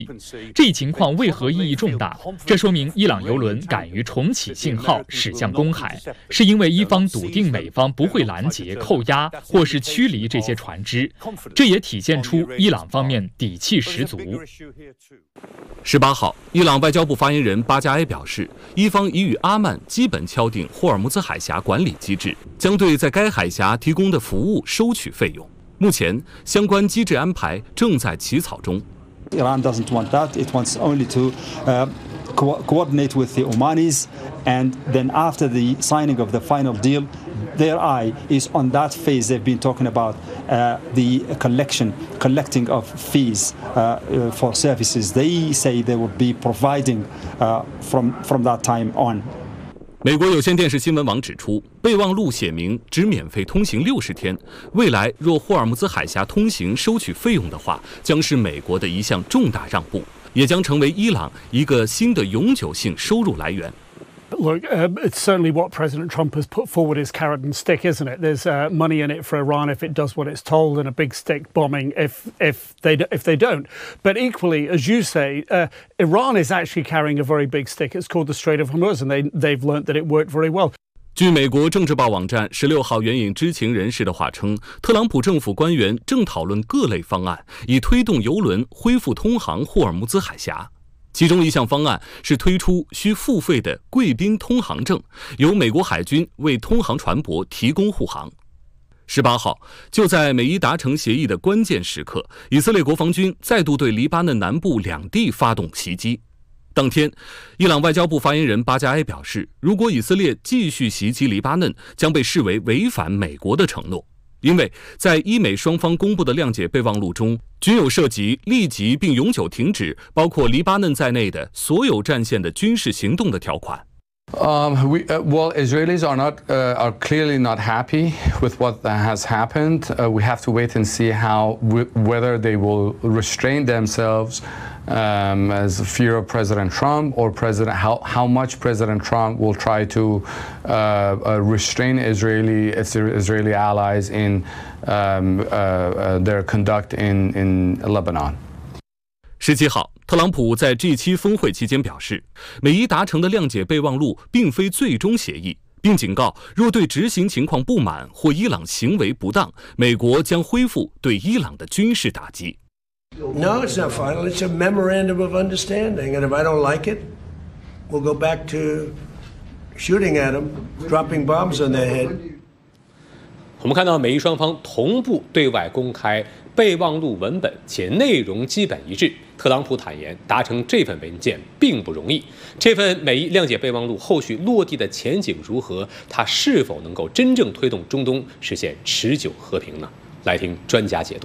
这一情况为何意义重大？这说明伊朗油轮敢于重启信号驶向公海，是因为伊方笃定美方不会拦截、扣押或是驱离这些船只，这也体现出伊朗方面底气十足。 18号，伊朗外交部发言人巴加埃表示，伊方已与阿曼基本敲定霍尔木兹海峡管理机制，将对在该海峡提供的服务收取费用。目前，相关机制安排正在起草中。 Iran doesn't want that. It wants only to coordinate with the Omanis, and then after the signing of the final deal, their eye is on that phase they've been talking about, the collecting of fees for services. They say they will be providing from that time on. 美国有线电视新闻网指出，备忘录写明只免费通行60天，未来若霍尔木兹海峡通行收取费用的话，将是美国的一项重大让步，也将成为伊朗一个新的永久性收入来源。 Look, it's certainly what President Trump has put forward is carrot and stick, isn't it? There's money in it for Iran if it does what it's told, and a big stick bombing if they don't. But equally, as you say, Iran is actually carrying a very big stick. It's called the Strait of Hormuz, and they've learnt that it worked very well. 据美国政治报网站16号援引知情人士的话称，特朗普政府官员正讨论各类方案，以推动油轮恢复通航霍尔木兹海峡。其中一项方案是推出需付费的贵宾通航证，由美国海军为通航船舶提供护航。18号，就在美伊达成协议的关键时刻，以色列国防军再度对黎巴嫩南部两地发动袭击。当天，伊朗外交部发言人巴加埃表示，如果以色列继续袭击黎巴嫩，将被视为违反美国的承诺。因为在伊美双方公布的谅解备忘录中，均有涉及立即并永久停止包括黎巴嫩在内的所有战线的军事行动的条款。 Well, Israelis are clearly not happy with what has happened. We have to wait and see whether they will restrain themselves as a fear of President Trump, or how much President Trump will try to restrain Israeli allies in their conduct in Lebanon. 17号，特朗普在 G7 峰会期间表示，美伊达成的谅解备忘录并非最终协议，并警告，若对执行情况不满或伊朗行为不当，美国将恢复对伊朗的军事打击。 No, it's not final. It's a memorandum of understanding, and if I don't like it, we'll go back to shooting at them, dropping bombs on their head. 我们看到美伊双方同步对外公开备忘录文本，且内容基本一致。特朗普坦言，达成这份文件并不容易。这份美伊谅解备忘录后续落地的前景如何？它是否能够真正推动中东实现持久和平呢？来听专家解读。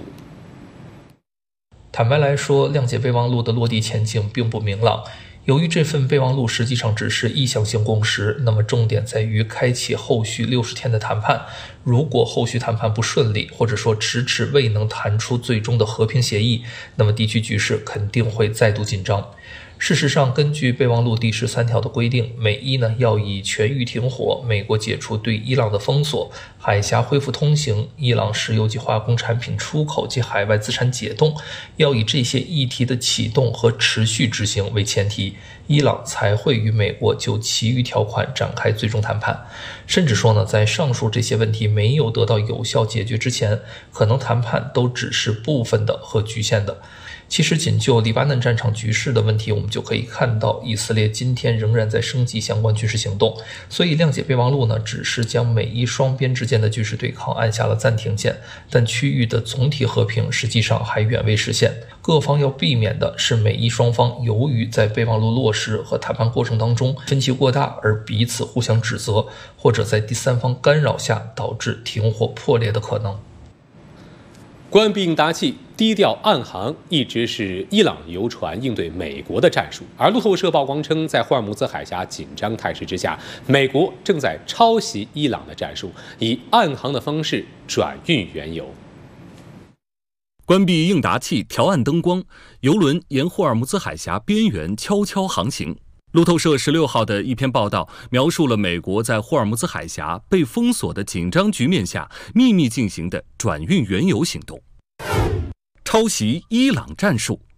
坦白来说，谅解备忘录的落地前景并不明朗。由于这份备忘录实际上只是意向性共识，那么重点在于开启后续60天的谈判。如果后续谈判不顺利，或者说迟迟未能谈出最终的和平协议，那么地区局势肯定会再度紧张。事实上，根据备忘录第13条的规定，美伊要以全域停火、美国解除对伊朗的封锁、海峡恢复通行、伊朗石油及化工产品出口及海外资产解冻，要以这些议题的启动和持续执行为前提，伊朗才会与美国就其余条款展开最终谈判。甚至说在上述这些问题没有得到有效解决之前，可能谈判都只是部分的和局限的。其实仅就黎巴嫩战场局势的问题，我们就可以看到以色列今天仍然在升级相关军事行动，所以谅解备忘录只是将美伊双边之间的军事对抗按下了暂停键，但区域的总体和平实际上还远未实现。各方要避免的是美伊双方由于在备忘录落实和谈判过程当中分歧过大而彼此互相指责，或者在第三方干扰下导致停火破裂的可能。 关闭应答器，低调暗航，一直是伊朗油船应对美国的战术。而路透社曝光称，在霍尔木兹海峡紧张态势之下，美国正在抄袭伊朗的战术，以暗航的方式转运原油。 关闭应答器，调暗灯光，油轮沿霍尔木兹海峡边缘悄悄航行。路透社16号的一篇报道描述了美国在霍尔木兹海峡被封锁的紧张局面下秘密进行的转运原油行动，抄袭伊朗战术。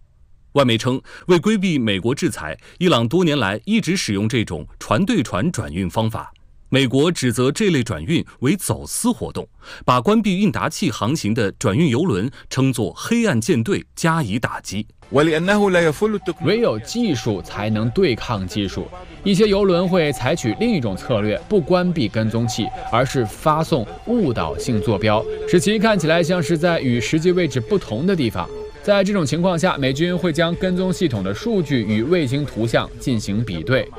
外媒称，为规避美国制裁，伊朗多年来一直使用这种船对船转运方法。美国指责这类转运为走私活动，把关闭应答器航行的转运油轮称作黑暗舰队，加以打击。 唯有技术才能对抗技术，一些油轮会采取另一种策略，不关闭跟踪器，而是发送误导性坐标，使其看起来像是在与实际位置不同的地方。在这种情况下，美军会将跟踪系统的数据与卫星图像进行比对。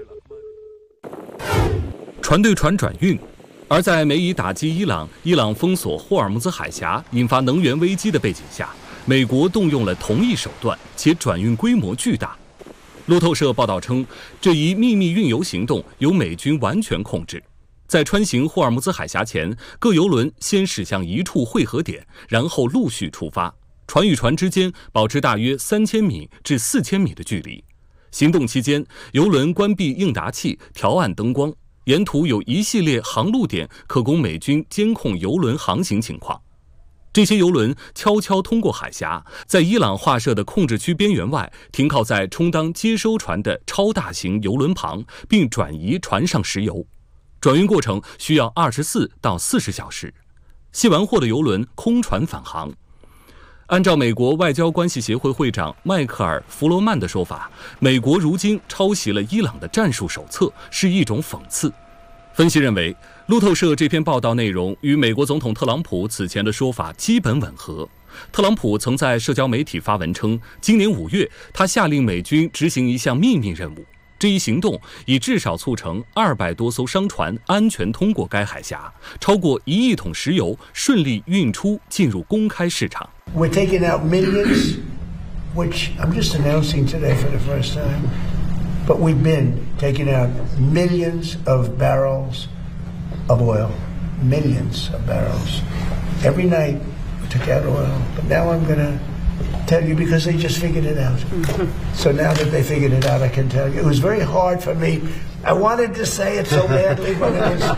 船对船转运。而在美以打击伊朗封锁霍尔木兹海峡，引发能源危机的背景下，美国动用了同一手段，且转运规模巨大。路透社报道称，这一秘密运油行动由美军完全控制。在穿行霍尔木兹海峡前，各油轮先驶向一处汇合点，然后陆续出发，船与船之间保持大约3000米至4000米的距离。行动期间，油轮关闭应答器，调暗灯光，沿途有一系列航路点可供美军监控油轮航行情况。这些油轮悄悄通过海峡，在伊朗划设的控制区边缘外停靠在充当接收船的超大型油轮旁，并转移船上石油。转运过程需要24到40小时。卸完货的油轮空船返航。按照美国外交关系协会会长迈克尔·弗罗曼的说法，美国如今抄袭了伊朗的战术手册，是一种讽刺。分析认为，路透社这篇报道内容与美国总统特朗普此前的说法基本吻合。特朗普曾在社交媒体发文称，今年5月他下令美军执行一项秘密任务，这一行动已至少促成200多艘商船安全通过该海峡，超过1亿桶石油顺利运出进入公开市场。 We're taking out millions, which I'm just announcing today for the first time, but we've been taking out millions of barrels of oil, millions of barrels. Every night we took out oil, but now I'm going to tell you because they just figured it out. So now that they figured it out, I can tell you. It was very hard for me. I wanted to say it so badly, but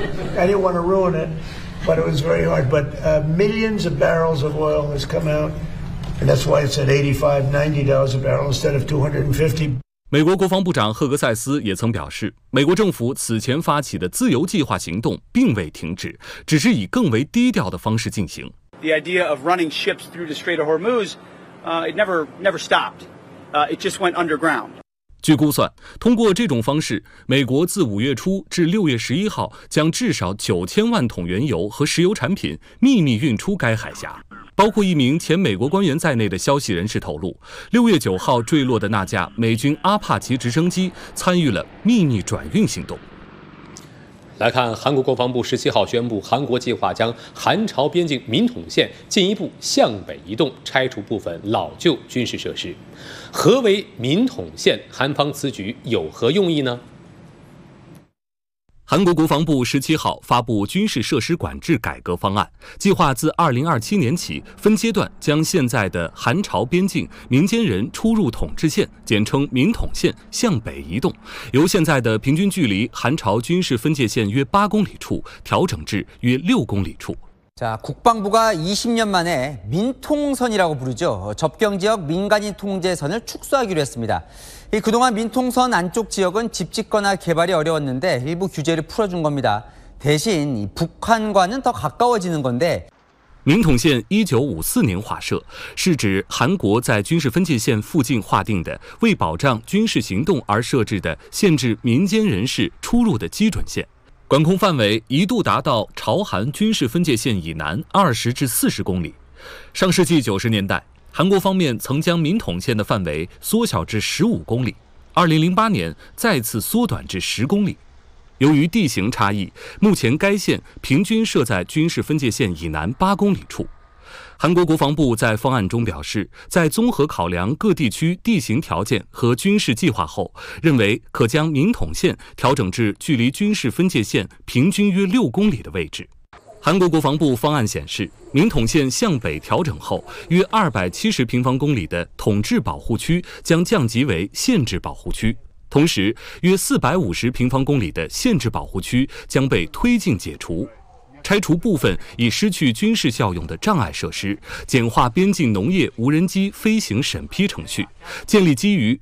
I didn't want to ruin it. But it was very hard. But millions of barrels of oil has come out, and that's why it's at $85, $90 a barrel instead of $250. 美国国防部长赫格塞斯也曾表示，美国政府此前发起的自由计划行动并未停止，只是以更为低调的方式进行。 The idea of running ships through the Strait of Hormuz, it never stopped. It just went underground. 据估算，通过这种方式，美国自5月初至6月11号将至少9000万桶原油和石油产品秘密运出该海峡。包括一名前美国官员在内的消息人士透露，6月9号坠落的那架美军阿帕奇直升机参与了秘密转运行动。 来看，韩国国防部17号宣布，韩国计划将韩朝边境民统线进一步向北移动，拆除部分老旧军事设施。何为民统线？韩方此举有何用意呢？ 韩国国防部17号发布军事设施管制改革方案，计划自2027年起分阶段将现在的韩朝边境民间人出入统治线简称民统线向北移动，由现在的平均距离韩朝军事分界线约8公里处调整至约6公里处。 자, 국방부가 20년 만에 민통선이라고 부르죠. 접경지역 민간인 통제선을 축소하기로 했습니다. 그동안 민통선 안쪽 지역은 집 짓거나 개발이 어려웠는데 일부 규제를 풀어준 겁니다. 대신 북한과는 더 가까워지는 건데 民统线1954年划设，是指韩国在军事分界线附近划定的为保障军事行动而设置的限制民间人士出入的基准线。 管控范围一度达到朝韩军事分界线以南20至40公里。上世纪90年代，韩国方面曾将民统线的范围缩小至15公里，2008年再次缩短至10公里。由于地形差异，目前该线平均设在军事分界线以南8公里处。 韩国国防部在方案中表示，在综合考量各地区地形条件和军事计划后，认为可将民统线调整至距离军事分界线平均约6公里的位置。韩国国防部方案显示，民统线向北调整后，约270平方公里的统治保护区将降级为限制保护区，同时约450平方公里的限制保护区将被推进解除。 拆除部分已失去军事效用的障碍设施，简化边境农业无人机飞行审批程序，建立基于